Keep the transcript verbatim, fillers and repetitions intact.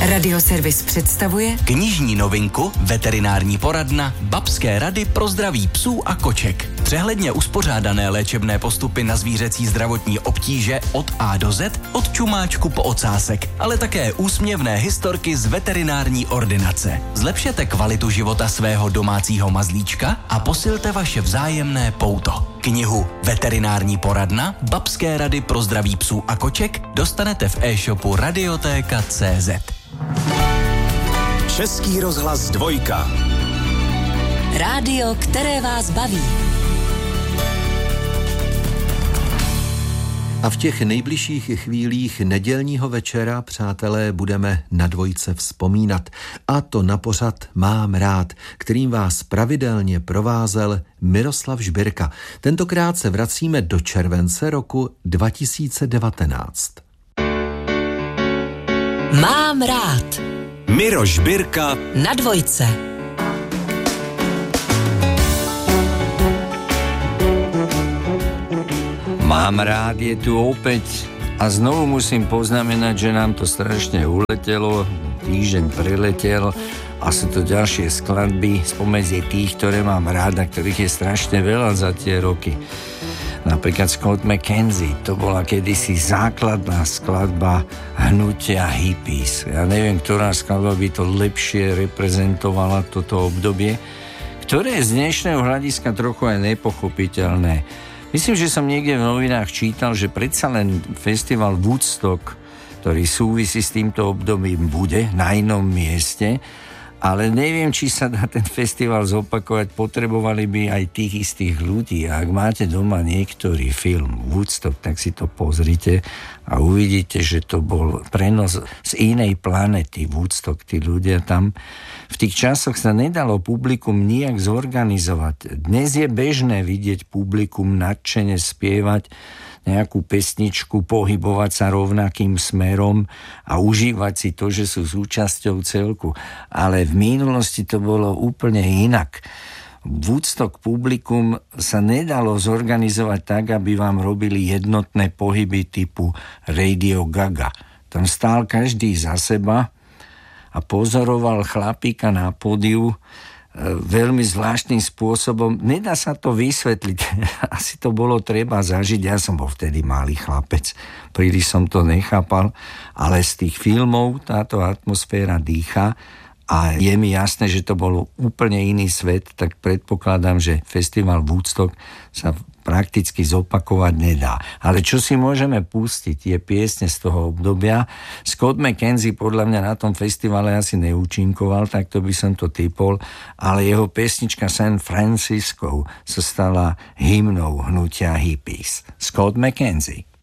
Radioservis představuje knižní novinku Veterinární poradna Babské rady pro zdraví psů a koček. Přehledně uspořádané léčebné postupy na zvířecí zdravotní obtíže od A do Z, od čumáčku po ocásek, ale také úsměvné historky z veterinární ordinace. Zlepšete kvalitu života svého domácího mazlíčka a posilte vaše vzájemné pouto. Knihu Veterinární poradna Babské rady pro zdraví psů a koček dostanete v e-shopu radiotéka tečka cé zet. Český rozhlas dvojka. Rádio, které vás baví. A v těch nejbližších chvílích nedělního večera, přátelé, budeme na dvojce vzpomínat. A to na pořad Mám rád, kterým vás pravidelně provázel Miroslav Žbirka. Tentokrát se vracíme do července roku dva tisíce devatenáct. Mám rád. Miro Žbirka Na dvojce. Mám rád je tu opäť a znovu musím poznamenať, že nám to strašne uletelo, týždeň priletel a sú to ďalšie skladby spomedzi tých, ktoré mám rád a ktorých je strašne veľa za tie roky. Napríklad Scott McKenzie, to bola kedysi základná skladba hnutia hippies. Ja neviem, ktorá skladba by to lepšie reprezentovala toto obdobie, ktoré je z dnešného hľadiska trochu aj nepochopiteľné. Myslím, že som niekde v novinách čítal, že predsa len festival Woodstock, ktorý súvisí s týmto obdobím, bude na inom mieste, ale neviem, či sa dá ten festival zopakovať, potrebovali by aj tých istých ľudí. A ak máte doma niektorý film Woodstock, tak si to pozrite a uvidíte, že to bol prenos z inej planety Woodstock. Tí ľudia tam v tých časoch sa nedalo publikum nijak zorganizovať. Dnes je bežné vidieť publikum nadšene spievať nejakú pesničku, pohybovať sa rovnakým smerom a užívať si to, že sú súčasťou celku. Ale v minulosti to bolo úplne inak. Woodstock publikum sa nedalo zorganizovať tak, aby vám robili jednotné pohyby typu Radio Gaga. Tam stál každý za seba a pozoroval chlapíka na pódiu veľmi zvláštnym spôsobom. Nedá sa to vysvetliť. Asi to bolo treba zažiť. Ja som bol vtedy malý chlapec. Príliš som to nechápal, ale z tých filmov táto atmosféra dýcha a je mi jasné, že to bolo úplne iný svet, tak predpokladám, že festival Woodstock sa prakticky zopakovať nedá. Ale čo si môžeme pustiť, je piesne z toho obdobia. Scott McKenzie podľa mňa na tom festivale asi neúčinkoval, tak to by som to typol, ale jeho pesnička San Francisco sa stala hymnou hnutia hippies. Scott McKenzie.